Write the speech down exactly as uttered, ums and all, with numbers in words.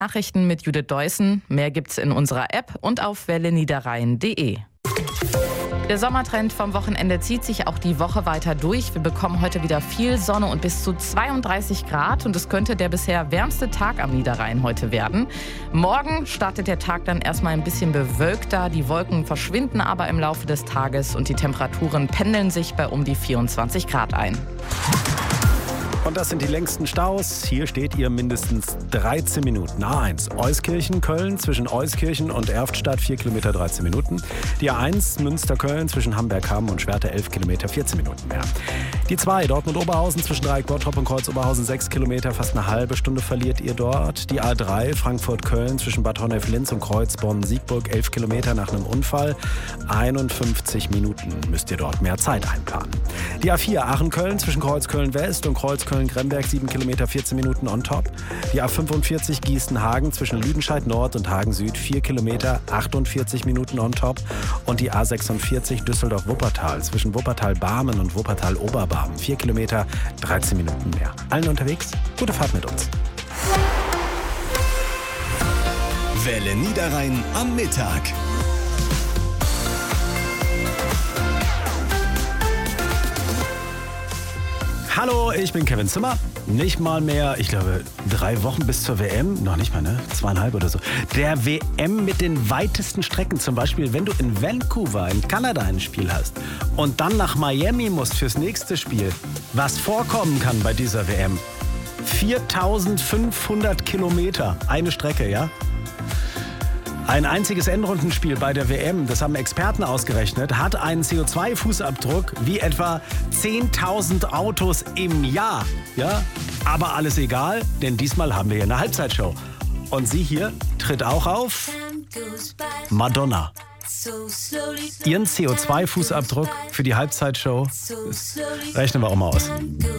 Nachrichten mit Judith Deussen. Mehr gibt's in unserer App und auf welle niederrhein punkt de. Der Sommertrend vom Wochenende zieht sich auch die Woche weiter durch. Wir bekommen heute wieder viel Sonne und bis zu zweiunddreißig Grad. Und es könnte der bisher wärmste Tag am Niederrhein heute werden. Morgen startet der Tag dann erstmal ein bisschen bewölkter. Die Wolken verschwinden aber im Laufe des Tages und die Temperaturen pendeln sich bei um die vierundzwanzig Grad ein. Und das sind die längsten Staus. Hier steht ihr mindestens dreizehn Minuten. A eins Euskirchen, Köln zwischen Euskirchen und Erftstadt vier Kilometer dreizehn Minuten. Die A eins Münster-Köln zwischen Hamberg-Hamm und Schwerte elf Kilometer vierzehn Minuten mehr. Die zwei Dortmund-Oberhausen zwischen Dreieck-Bottrop und Kreuz-Oberhausen sechs Kilometer, fast eine halbe Stunde verliert ihr dort. Die A drei Frankfurt-Köln zwischen Bad Honnef-Linz und Kreuz-Bonn-Siegburg elf Kilometer nach einem Unfall. einundfünfzig Minuten müsst ihr dort mehr Zeit einplanen. Die A vier Aachen-Köln zwischen Kreuz-Köln-West und Kreuz-Köln-Gremberg sieben Kilometer vierzehn Minuten on top. Die A fünfundvierzig Gießen-Hagen zwischen Lüdenscheid Nord und Hagen Süd vier Kilometer achtundvierzig Minuten on top. Und die A sechsundvierzig Düsseldorf-Wuppertal zwischen Wuppertal-Barmen und Wuppertal-Oberbarmen vier Kilometer dreizehn Minuten mehr. Allen unterwegs, gute Fahrt mit uns. Welle Niederrhein am Mittag. Hallo, ich bin Kevin Zimmer. Nicht mal mehr, ich glaube, drei Wochen bis zur W M. Noch nicht mal, ne? Zweieinhalb oder so. Der W M mit den weitesten Strecken. Zum Beispiel, wenn du in Vancouver in Kanada ein Spiel hast und dann nach Miami musst fürs nächste Spiel. Was vorkommen kann bei dieser W M. viertausendfünfhundert Kilometer. Eine Strecke, ja? Ein einziges Endrundenspiel bei der W M, das haben Experten ausgerechnet, hat einen C O zwei Fußabdruck wie etwa zehntausend Autos im Jahr. Ja? Aber alles egal, denn diesmal haben wir hier eine Halbzeitshow. Und sie hier tritt auch auf Madonna. Ihren C O zwei Fußabdruck für die Halbzeitshow rechnen wir auch mal aus.